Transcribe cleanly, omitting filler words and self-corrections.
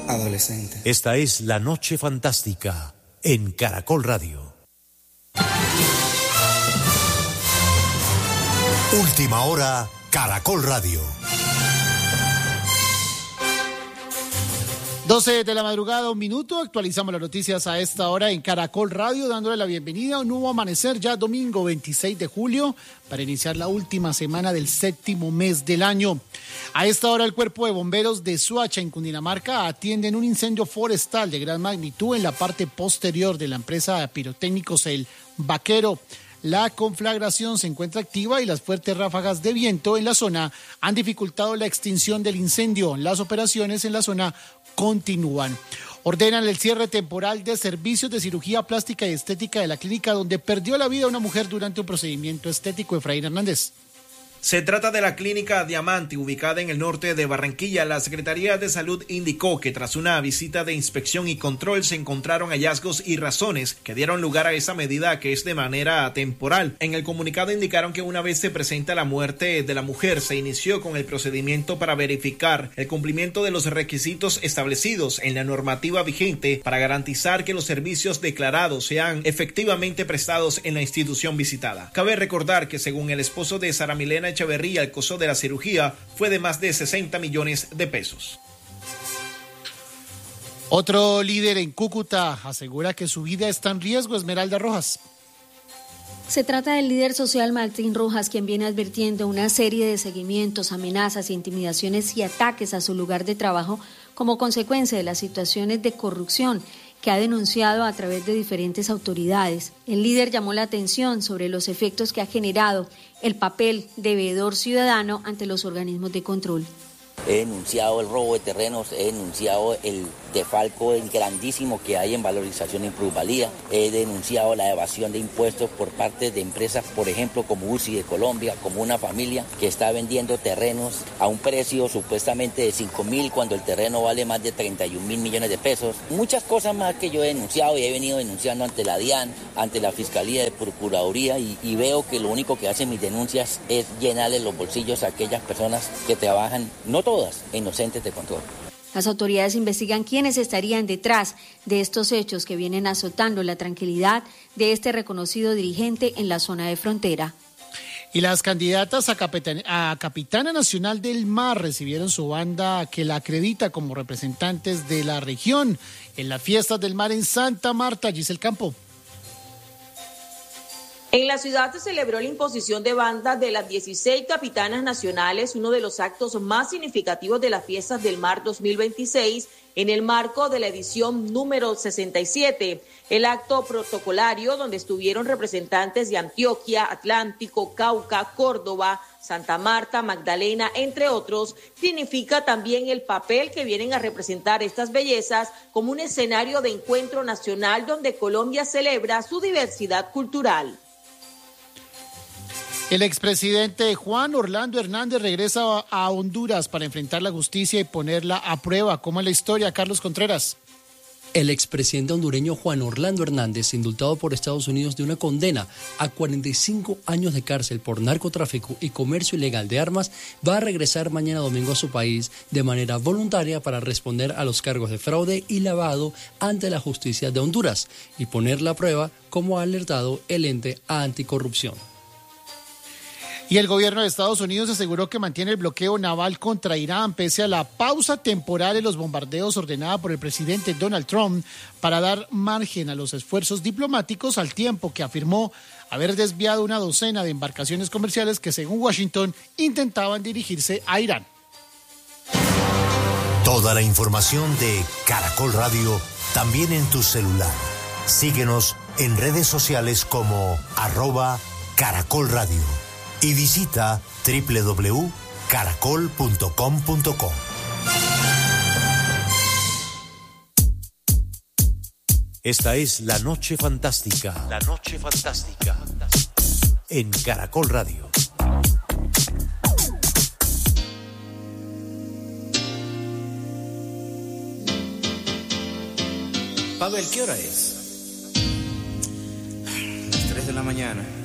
adolescente. Esta es La Noche Fantástica en Caracol Radio. Última hora, Caracol Radio. 12 de la madrugada, 1 minuto. Actualizamos las noticias a esta hora en Caracol Radio, dándole la bienvenida a un nuevo amanecer ya domingo 26 de julio para iniciar la última semana del 7º mes del año. A esta hora el Cuerpo de Bomberos de Soacha en Cundinamarca atienden un incendio forestal de gran magnitud en la parte posterior de la empresa de pirotécnicos El Vaquero. La conflagración se encuentra activa y las fuertes ráfagas de viento en la zona han dificultado la extinción del incendio. Las operaciones en la zona continúan. Ordenan el cierre temporal de servicios de cirugía plástica y estética de la clínica donde perdió la vida una mujer durante un procedimiento estético. Efraín Hernández. Se trata de la Clínica Diamante, ubicada en el norte de Barranquilla. La Secretaría de Salud indicó que tras una visita de inspección y control se encontraron hallazgos y razones que dieron lugar a esa medida, que es de manera temporal. En el comunicado indicaron que una vez se presenta la muerte de la mujer, se inició con el procedimiento para verificar el cumplimiento de los requisitos establecidos en la normativa vigente para garantizar que los servicios declarados sean efectivamente prestados en la institución visitada. Cabe recordar que según el esposo de Sara Milena Echeverría, el costo de la cirugía fue de más de 60 millones de pesos. Otro líder en Cúcuta asegura que su vida está en riesgo. Esmeralda Rojas. Se trata del líder social Martín Rojas, quien viene advirtiendo una serie de seguimientos, amenazas, intimidaciones y ataques a su lugar de trabajo como consecuencia de las situaciones de corrupción que ha denunciado a través de diferentes autoridades. El líder llamó la atención sobre los efectos que ha generado el papel de veedor ciudadano ante los organismos de control. He denunciado el robo de terrenos, he denunciado el defalco grandísimo que hay en valorización y plusvalía, he denunciado la evasión de impuestos por parte de empresas, por ejemplo, como UCI de Colombia, como una familia que está vendiendo terrenos a un precio supuestamente de 5.000 cuando el terreno vale más de 31.000 millones de pesos. Muchas cosas más que yo he denunciado y he venido denunciando ante la DIAN, ante la Fiscalía de Procuraduría y veo que lo único que hacen mis denuncias es llenarle los bolsillos a aquellas personas que trabajan, no todas, inocentes de control. Las autoridades investigan quiénes estarían detrás de estos hechos que vienen azotando la tranquilidad de este reconocido dirigente en la zona de frontera. Y las candidatas a Capitana Nacional del Mar recibieron su banda que la acredita como representantes de la región en las fiestas del mar en Santa Marta. Giselle Campo. En la ciudad se celebró la imposición de banda de las 16 capitanas nacionales, uno de los actos más significativos de las Fiestas del Mar 2026, en el marco de la edición número 67. El acto protocolario, donde estuvieron representantes de Antioquia, Atlántico, Cauca, Córdoba, Santa Marta, Magdalena, entre otros, significa también el papel que vienen a representar estas bellezas como un escenario de encuentro nacional donde Colombia celebra su diversidad cultural. El expresidente Juan Orlando Hernández regresa a Honduras para enfrentar la justicia y ponerla a prueba. ¿Cómo es la historia, Carlos Contreras? El expresidente hondureño Juan Orlando Hernández, indultado por Estados Unidos de una condena a 45 años de cárcel por narcotráfico y comercio ilegal de armas, va a regresar mañana domingo a su país de manera voluntaria para responder a los cargos de fraude y lavado ante la justicia de Honduras y ponerla a prueba, como ha alertado el ente anticorrupción. Y el gobierno de Estados Unidos aseguró que mantiene el bloqueo naval contra Irán pese a la pausa temporal en los bombardeos ordenada por el presidente Donald Trump para dar margen a los esfuerzos diplomáticos, al tiempo que afirmó haber desviado una docena de embarcaciones comerciales que, según Washington, intentaban dirigirse a Irán. Toda la información de Caracol Radio también en tu celular. Síguenos en redes sociales como @Caracol Radio. Y visita www.caracol.com.co. Esta es La Noche Fantástica. La Noche Fantástica. En Caracol Radio. Pavel, ¿qué hora es? Las 3 de la mañana.